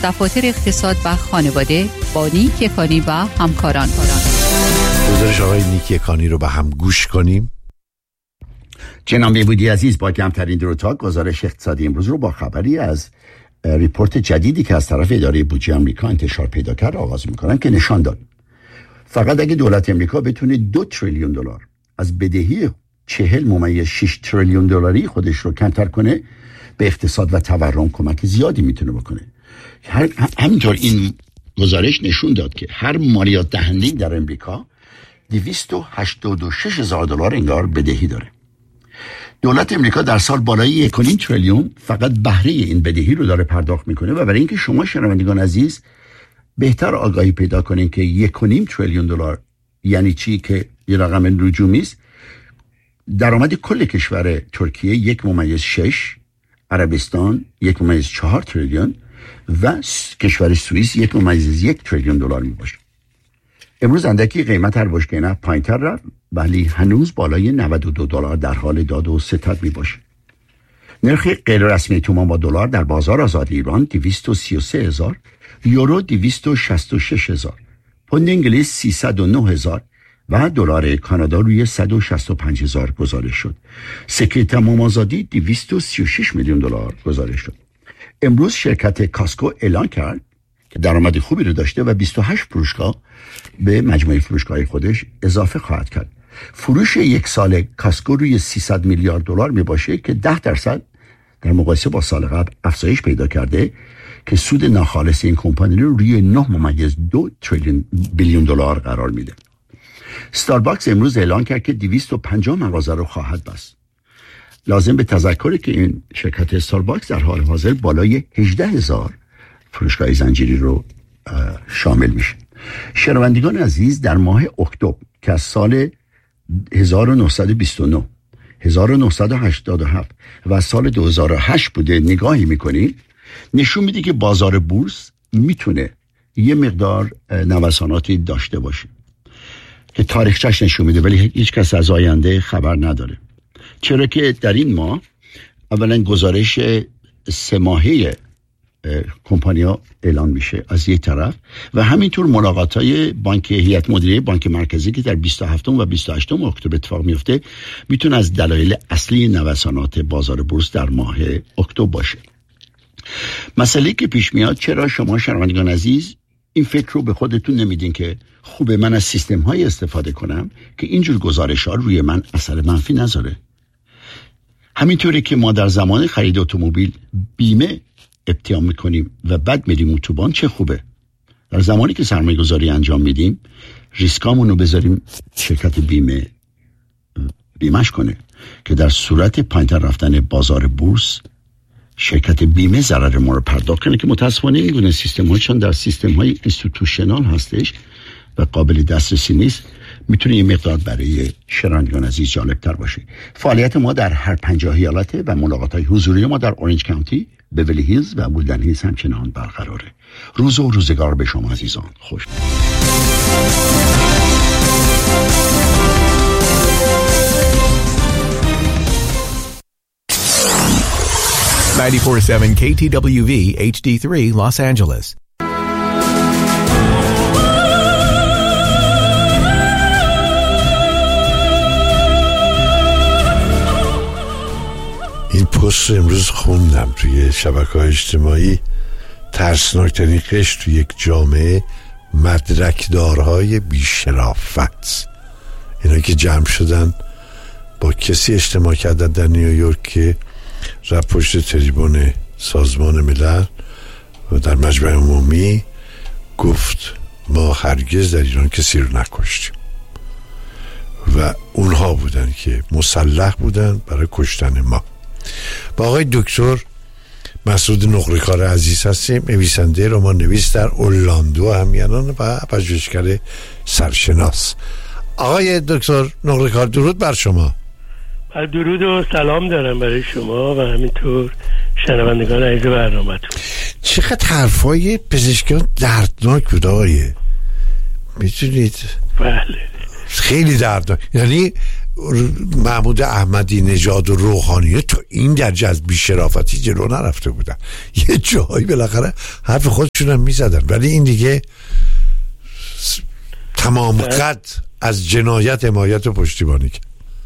دفاتر اقتصاد و خانواده با نیک یکانی و همکاران. گزارش آقای نیک یکانی رو به هم گوش کنیم. جناب بودی عزیز، با کمترین دروتا گزارش اقتصادی امروز رو با خبری از ریپورت جدیدی که از طرف اداره بودجه آمریکا انتشار پیدا کرد آغاز می‌کنم که نشان داد فقط اگه دولت آمریکا بتونه 2 تریلیون دلار از بدهی 40.6 تریلیون دلاری خودش رو کمتر کنه، به اقتصاد و تورم کمک زیادی میتونه بکنه. همینطور این گزارش نشون داد که هر مالیات دهنده در امریکا 286,000 دلار انگار بدهی داره. دولت امریکا در سال بالای 1.5 تریلیون فقط بهره این بدهی رو داره پرداخت میکنه و برای اینکه شما شنوندگان عزیز بهتر آگاهی پیدا کنین که 1.5 تریلیون دلار یعنی چی، که یه رقم رجومی است، درآمد کل کشور ترکیه 1.6، عربستان 1.4 تریلیون و کشور سوئیس 1.1 تریلیون دلار می باشه. امروز اندکی قیمت هر بشکه نفت پایین‌تر رفت ولی هنوز بالای 92 دلار در حال داد و ستد می باشه. نرخ غیر رسمی تومان با دلار در بازار آزاد ایران 233,000، یورو 266,000، پوند انگلیس 309,000 و دلار کانادا روی 165,000 گزارش شد. سکه تمام آزادی 236 میلیون دلار گزارش شد. امروز شرکت کاسکو اعلان کرد که درآمد خوبی رو داشته و 28 فروشگاه به مجموعه فروشگاه خودش اضافه خواهد کرد. فروش یک سال کاسکو روی 300 میلیارد دلار می باشه که 10% در مقایسه با سال قبل افزایش پیدا کرده که سود ناخالص این کمپانی رو روی 9.2 تریلیون بیلیون دلار قرار میده. ستارباکس امروز اعلان کرد که 250 مغازه رو خواهد بست. لازم به تذکره که این شرکت ستارباکس در حال حاضر بالای 18,000 فروشگاه زنجیری رو شامل میشه. شنوندگان عزیز، در ماه اکتبر که از سال 1929 1987 و سال 2008 بوده نگاهی میکنید، نشون میده که بازار بورس میتونه یه مقدار نوساناتی داشته باشه که تاریخچه‌اش نشون میده، ولی هیچ کس از آینده خبر نداره. چرا که در این ماه اولا گزارش 3 ماهه کمپانیا اعلان میشه از یک طرف و همینطور ملاقات‌های بانک هیئت مدیره بانک مرکزی که در 27 و 28 اکتبر اتفاق میفته میتونه از دلایل اصلی نوسانات بازار بورس در ماه اکتبر باشه. مسئله که پیش میاد، چرا شما شنوندگان عزیز این فکر رو به خودتون نمیدین که خوبه من از سیستم های استفاده کنم که اینجور گزارش ها روی من اثر منفی نذاره؟ همینطوری که ما در زمان خرید اتومبیل بیمه ابتدا میکنیم و بعد میریم اتوبان، چه خوبه در زمانی که سرمایه گذاری انجام میدیم ریسکامون رو بذاریم شرکت بیمهش کنه که در صورت پایین‌تر رفتن بازار بورس شرکت بیمه ضرر ما رو پرداخت کنه، که متاسفانه این گونه سیستم ها چون در سیستم های اینستیتوشنال هستش و قابل دسترسی نیست، میتونه یه مقدار برای شنوندگان عزیز جالب تر باشه. فعالیت ما در هر 50 ایالت و ملاقات های حضوری ما در اورنج کانتی، بیولی هیلز و وودن هیلز همچنان برقراره. روز و روزگار به شما عزیزان خوش. 94.7 KTWV HD3 Los Angeles. این پست امروز خوندم توی شبکه‌های اجتماعی. ترسناکترین قشر توی یک جامعه مدرکدارهای بی‌شرافت، اینا که جمع شدن با کسی اجتماع کردن در نیویورک که رفت پشت تریبون سازمان ملل و در مجمع عمومی گفت ما هرگز در ایران کسی رو نکشتیم و اونها بودن که مسلح بودن برای کشتن ما. با آقای دکتر مسعود نقره‌کار عزیز هستیم، نویسنده رمان نویس در اورلاندو همیهنان و پژوهشگر سرشناس. آقای دکتر نقره‌کار درود بر شما. درود و سلام دارم برای شما و همینطور شنوندگان عزیز برنامه‌تون. چقدر حرفای پزشکان دردناک بود آقای، میتونید؟ بله خیلی دردناک. یعنی محمود احمدی نژاد و روحانی تو این درجه از بی‌شرافتی جلو نرفته بودن. یه جایی بالاخره حرف خودشون هم میزدن، ولی این دیگه تمام قد از جنایت حمایت و پشتیبانی کرد.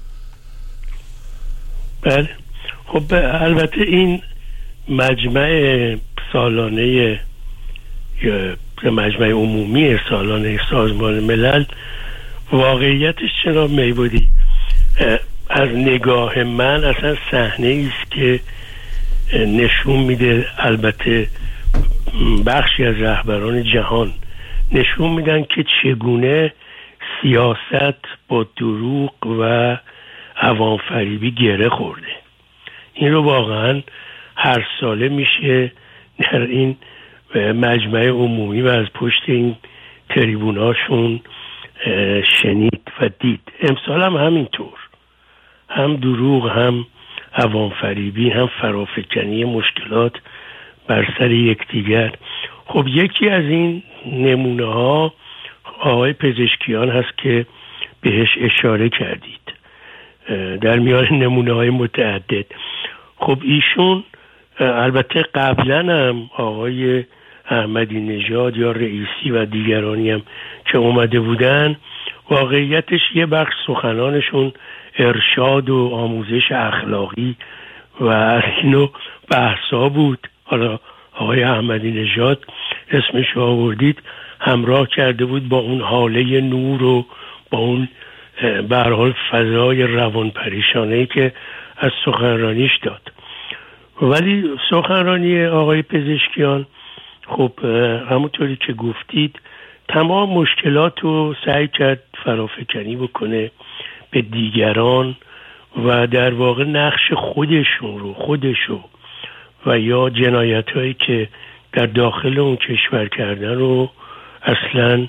بله. خب البته این مجمع سالانه یا مجمع عمومی سالانه سازمان ملل واقعیتش جناب میبودی از نگاه من اصلا صحنه ایست که نشون میده، البته بخشی از رهبران جهان نشون میدن که چگونه سیاست با دروغ و عوام‌فریبی گره خورده. این رو واقعا هر ساله میشه در این مجمع عمومی و از پشت این تریبوناشون شنید و دید. امسال هم همینطور، هم دروغ، هم عوام‌فریبی، هم فرافکنی مشکلات بر سر یکدیگر. خب یکی از این نمونه ها آقای پزشکیان هست که بهش اشاره کردید در میان نمونه های متعدد. خب ایشون البته قبلا هم آقای احمدی نژاد یا رئیسی و دیگرانی هم که اومده بودن، واقعیتش یه بخش سخنانشون ارشاد و آموزش اخلاقی و از اینو بحثا بود. حالا آقای احمدی نژاد اسمش آوردید، همراه کرده بود با اون حاله نور و با اون به هر حال فضای روان پریشانه‌ای که از سخنرانیش داد. ولی سخنرانی آقای پزشکیان خب همونطوری که گفتید تمام مشکلات رو سعی کرد فرافکنی بکنه به دیگران و در واقع نقش خودشو و یا جنایت هایی که در داخل اون کشور کردن رو اصلا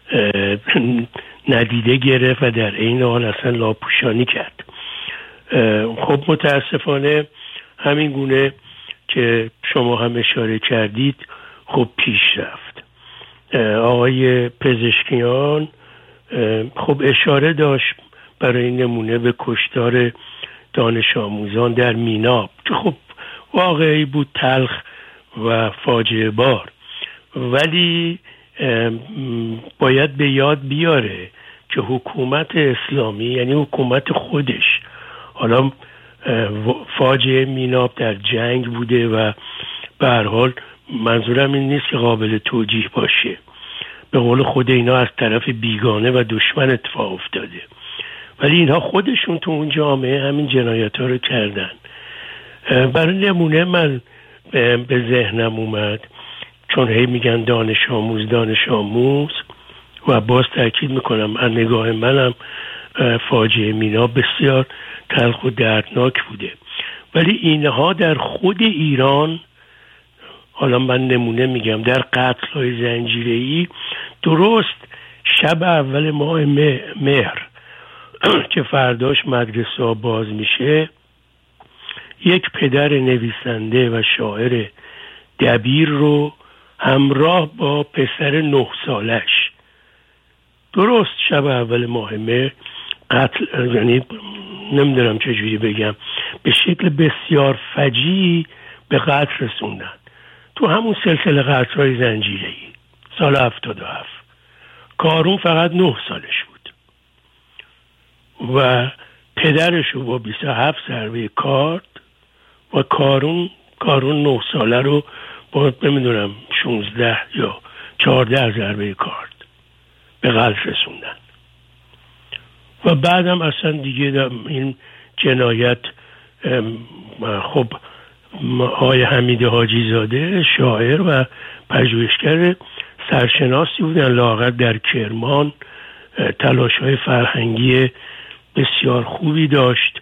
ندیده گرفت و در این حال اصلا لاپوشانی کرد. خب متاسفانه همین گونه که شما هم اشاره کردید خب پیش رفت. آقای پزشکیان خب اشاره داشت برای نمونه به کشتار دانش آموزان در میناب که خب واقعی بود، تلخ و فاجعه بار، ولی باید به یاد بیاره که حکومت اسلامی یعنی حکومت خودش، حالا فاجعه میناب در جنگ بوده و به هر حال منظورم این نیست که قابل توجیه باشه، به قول خود اینا از طرف بیگانه و دشمن اتفاق افتاده، ولی اینها خودشون تو اون جامعه همین جنایت ها رو کردن. برای نمونه من به ذهنم اومد، چون هی میگن دانش آموز و باز تاکید میکنم از نگاه منم فاجعه مینا بسیار تلخ و دردناک بوده، ولی اینها در خود ایران، حالا من نمونه میگم، در قتل‌های زنجیره‌ای درست شب اول ماه مهر که فرداش مدرسه ها باز میشه، یک پدر نویسنده و شاعر دبیر رو همراه با پسر 9 سالش درست شب اول ماه مهر قتل، یعنی نمیدونم چجوری بگم، به شکل بسیار فجیعی به قتل رسوندن تو همون سلسله قتل‌های زنجیره‌ای سال 77. کارون فقط 9 سالش بود و پدرش رو با 27 ضربه کارد و کارون 9 ساله رو با نمیدونم 16 یا 14 ضربه کارد به قتل رسوندن. و بعدم اصلا دیگه این جنایت، خب آقای حمید حاجی زاده شاعر و پژوهشگر سرشناسی بودن، لااقل در کرمان تلاش‌های فرهنگی بسیار خوبی داشت،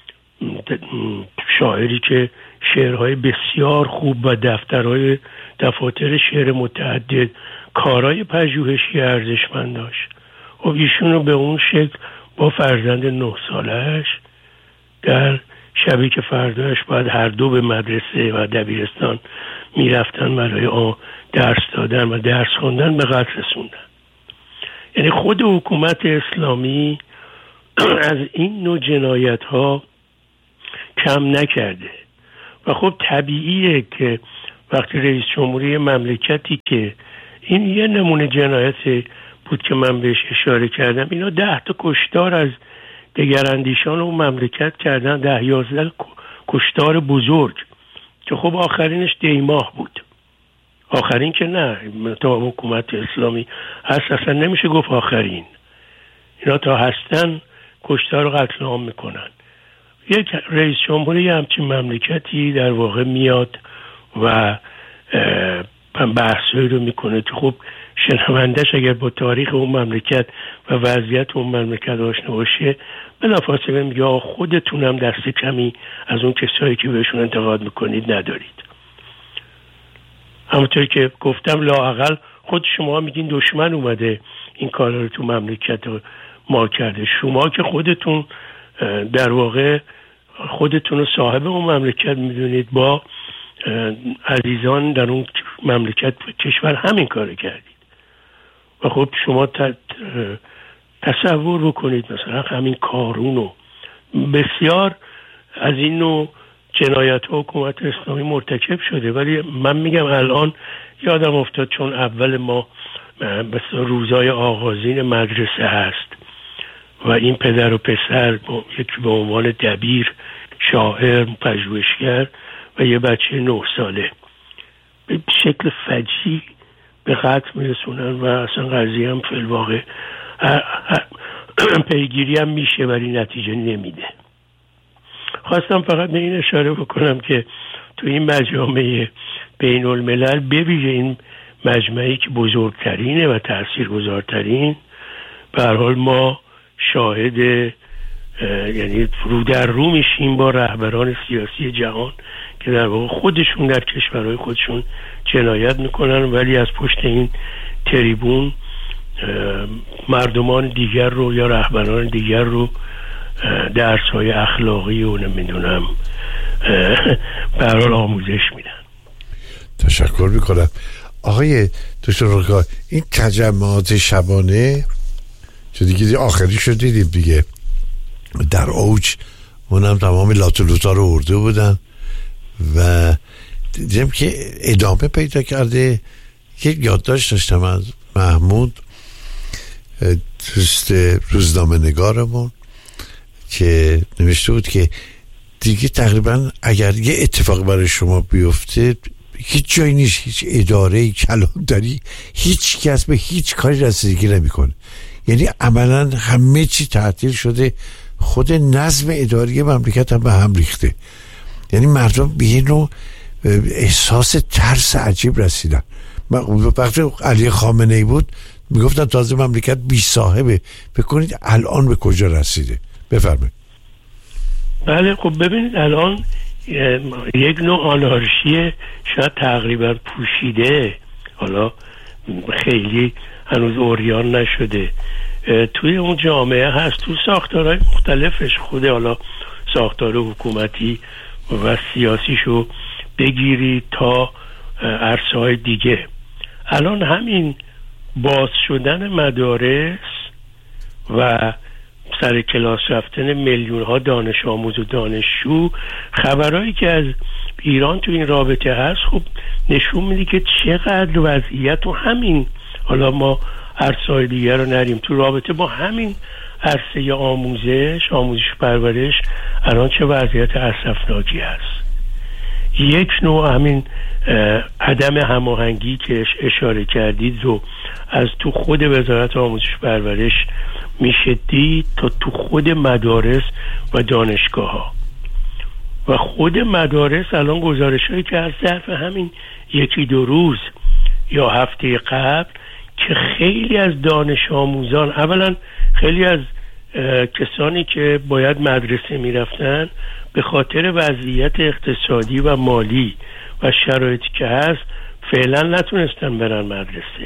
شاعری که شعرهای بسیار خوب و دفاتر شعر متعدد، کارهای پژوهشی ارزشمند داشت. و ایشون رو به اون شکل با فرزند 9 سالش در شبی که فرداش باید هر دو به مدرسه و دبیرستان میرفتن برای درس دادن و درس خوندن به قتل رسوندن. یعنی خود حکومت اسلامی از این نوع جنایت ها کم نکرده و خب طبیعیه که وقتی رئیس جمهوری مملکتی که این یه نمونه جنایت بود که من بهش اشاره کردم، اینا 10 تا کشتار از دگراندیشان اون مملکت کردن، 10-11 کشتار بزرگ که خب آخرینش دیماه بود. آخرین که نه، تا حکومت اسلامی هست اصلا نمیشه گفت آخرین. اینا تا هستن کشتار رو قتل عام میکنن. یک رئیس جمهوری همچین مملکتی در واقع میاد و بحثایی رو میکنه که خب شنوندش اگر با تاریخ اون مملکت و وضعیت اون مملکت آشنا باشه بلافاصله میگه خودتونم دست کمی از اون کسایی که بهشون انتقاد میکنید ندارید. همونطور که گفتم لااقل خود شما میگین دشمن اومده این کارا رو تو مملکت ما کرده. شما که خودتون در واقع خودتون رو صاحب اون مملکت میدونید، با عزیزان در اون مملکت کشور همین کار کردید و خب شما تصور بکنید مثلا همین کارونو بسیار از این نوع جنایت ها حکومت اسلامی مرتکب شده. ولی من میگم الان یادم افتاد چون اول ما مثلا روزای آغازین مدرسه هست و این پدر و پسر یکی به عنوان دبیر، شاعر، پژوهشگر و یه بچه 9 ساله به شکل فجیع به قتل میرسونن و اصلا قضیه هم فی الواقع پیگیری هم میشه ولی نتیجه نمیده. خواستم فقط به این اشاره بکنم که تو این مجامع بین الملل بویژه این مجمعی که بزرگترینه و تاثیرگذارترین، به هر حال ما شاهد یعنی رو در رو میشیم با رهبران سیاسی جهان که در واقع خودشون در کشورهای خودشون جنایت میکنن ولی از پشت این تریبون مردمان دیگر رو یا رهبران دیگر رو درس‌های اخلاقی و نمیدونم به هر حال آموزش میدن. تشکر میکنم آقای دکتر رکا. این تجمعات شبانه چه دیگه آخری شد دیدیم دیگه در اوج، اونم تمام لاتولوتا رو ارده بودن و دیدیم که ادامه پیدا کرده. یک یادداشت داشتم از محمود دوست روزنامه نگارمون که نوشته بود که دیگه تقریبا اگر یه اتفاق برای شما بیفته هیچ جایی نیست، هیچ اداره کلانتری، هیچ کس به هیچ کاری رسیدگی نمیکنه. یعنی عملا همه چی تعطیل شده، خود نظم اداری مملکت هم به هم ریخته. یعنی مردم به یه نوع احساس ترس عجیب رسیدن. وقتی علی خامنه‌ای بود میگفتن تازه مملکت بی صاحبه، بکنید الان به کجا رسیده. بفرمایید. بله خب ببینید الان یک نوع آنارشی شاید تقریبا پوشیده، حالا خیلی هنوز عریان نشده، توی اون جامعه هست، تو ساختارهای مختلفش، خود حالا ساختار حکومتی و سیاسیشو بگیری تا عرصه‌های دیگه. الان همین باز شدن مدارس و سر کلاس رفتن میلیون ها دانش آموز و دانشجو، خبرهایی که از ایران تو این رابطه هست خب نشون میده که چقدر وضعیت و همین، حالا ما عرصه‌های دیگر رو نریم، تو رابطه با همین عرصه آموزش پرورش الان چه وضعیت اسفناکی هست. یک نوع همین عدم هماهنگی که اشاره کردید رو از تو خود وزارت آموزش پرورش میشه دید تا تو خود مدارس و دانشگاه ها. و خود مدارس الان گزارش هایی که از ظرف همین 1-2 روز یا هفته قبل که خیلی از دانش آموزان، اولا خیلی از کسانی که باید مدرسه میرفتن به خاطر وضعیت اقتصادی و مالی و شرایطی که هست فعلا نتونستن برن مدرسه.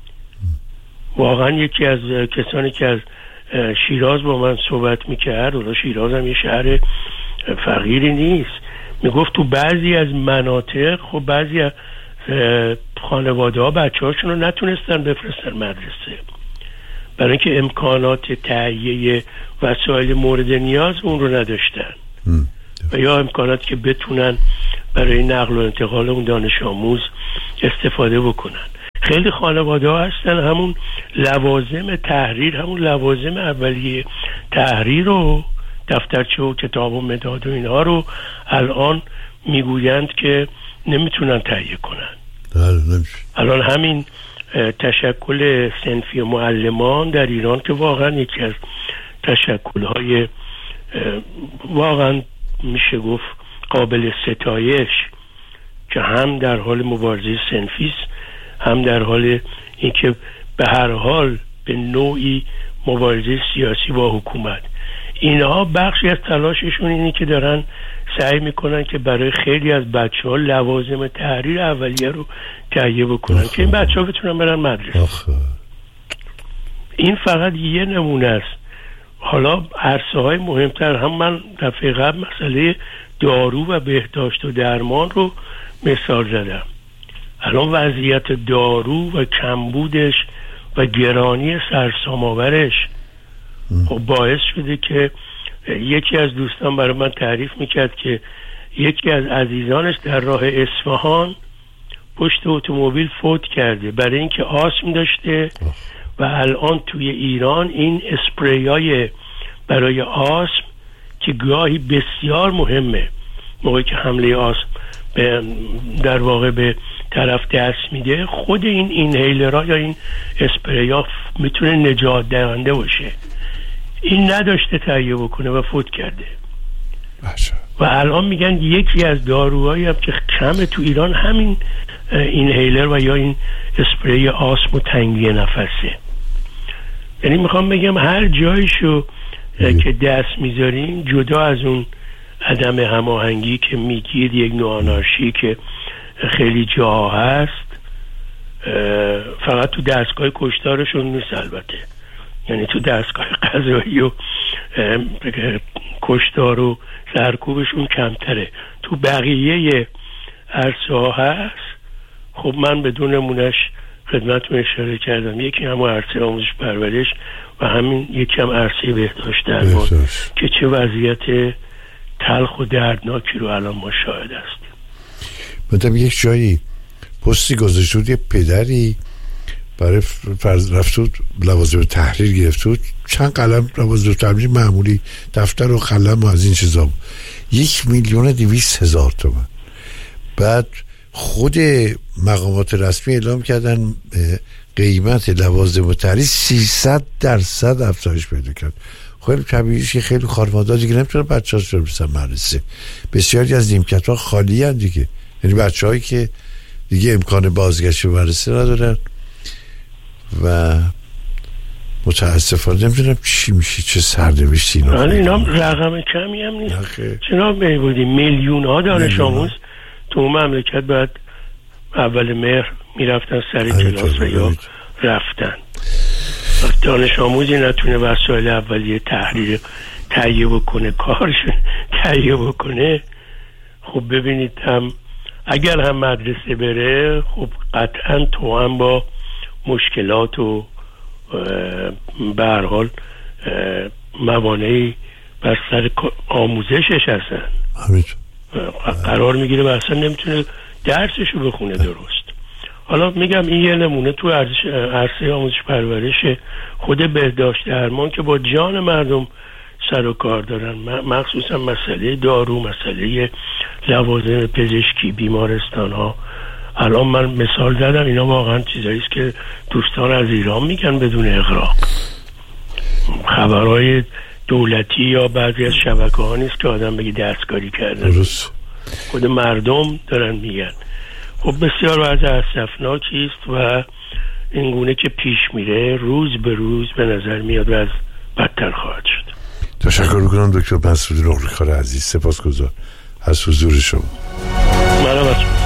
واقعا یکی از کسانی که از شیراز با من صحبت میکرد، حالا شیراز هم یه شهر فقیری نیست، میگفت تو بعضی از مناطق خب بعضی از خانواده ها بچه هاشون رو نتونستن بفرستن مدرسه. برای اینکه امکانات تهیه وسایل مورد نیاز اون رو نداشتن و یا امکاناتی که بتونن برای نقل و انتقال اون دانش آموز استفاده بکنن. خیلی خانواده ها هستن همون لوازم تحریر، همون لوازم اولیه تحریر رو، دفترچه و کتاب و مداد و اینها رو الان میگویند که نمیتونن تهیه کنن. الان همین تشکل صنفی معلمان در ایران که واقعا یکی از تشکل‌های واقعا میشه گفت قابل ستایش که هم در حال مبارزه صنفی است، هم در حال اینکه به هر حال به نوعی مبارزه سیاسی با حکومت. اینها بخشی از تلاششون اینه که دارن سعی میکنن که برای خیلی از بچه‌ها لوازم تحریر اولیه رو تهیه بکنن که این بچه‌ها بتونن برن مدرسه. این فقط یه نمونه است. حالا عرصه‌های مهمتر هم من دفعه قبل مسئله دارو و بهداشت و درمان رو مثال زدم. الان وضعیت دارو و کمبودش و گرانی سرسام‌آورش خب باعث شده که یکی از دوستان برای من تعریف میکرد که یکی از عزیزانش در راه اصفهان پشت اتومبیل فوت کرده برای اینکه آسم داشته و الان توی ایران این اسپریای برای آسم که گاهی بسیار مهمه موقعی که حمله آسم در واقع به طرف دست میده، خود این اینهیلرها یا این اسپریا میتونه نجات دهنده باشه. این نداشته تهیه بکنه و فوت کرده و الان میگن یکی از داروهایی هم که کمه تو ایران همین اینهیلر و یا این اسپری آسم و تنگی نفسه. یعنی میخوام بگم هر جایشو که دست میذاریم جدا از اون عدم هماهنگی که میگید یک نوع آنارشی که خیلی جاها هست، فقط تو دستگاه کشتارشون نیست البته، یعنی تو دستگاه قضایی و کشتار و سرکوبشون کمتره، تو بقیه عرصه ها هست. خب من بدون نمونش خدمتتون اشاره کردم، یکی هم عرصه آموزش پرورش و همین یکی هم عرصه بهداشت درمان که چه وضعیت تلخ و دردناکی رو الان ما شاهد هستیم. من یک جایی پستی گذاشته بود، یه پدری برای رفت بود لوازم تحریر گرفت بود، چند قلم لوازم تحریر معمولی، دفتر و قلم و از این چیزا، 1,200,000 تومان. بعد خود مقامات رسمی اعلام کردن قیمت لوازم تحریر 300% افزایش پیدا کرد. خیلی طبیعیه که خیلی خانواده‌ها دیگه نمیتونن بچه‌هاشون رو برسن مدرسه. بسیاری از نیمکت‌ها خالی ان دیگه، یعنی بچه‌هایی که دیگه امکان بازگشت به مدرسه ندارن و متاسفانه نمیدونم چی میشه، چه سرنوشتی اینا. اینا رقم کمی هم نیست جناب میبودیم، میلیون ها دانش آموز تو مملکت بعد اول مهر میرفتن سر کلاس و یا رفتن. دانش آموزی نتونه وسایل اولیه تحریر تهیه بکنه، کارش تهیه بکنه، خب ببینید هم اگر هم مدرسه بره خب قطعا تو هم با مشکلات و به هر حال موانعی بر سر آموزشش هستن، قرار میگیره و اصلا نمیتونه درسشو بخونه درست. حالا میگم این یه نمونه تو عرصه آموزش پرورش، خود بهداشت درمان که با جان مردم سر و کار دارن، مخصوصا مسئله دارو، مسئله لوازم پزشکی، بیمارستان ها. الان من مثال زدم، اینا واقعا چیزایی است که دوستان از ایران میگن بدون اغراق. خبرهای دولتی یا بعضی از شبکه ها نیست که آدم بگی دستکاری کردن، خود مردم دارن میگن. خب بسیار وضع اسفناکی است و این گونه که پیش میره روز به روز به نظر میاد و از بدتر خواهد شد. تشکر میکنم دکتر مسعود نقره‌کار عزیز، سپاسگزار از حضور شما. منم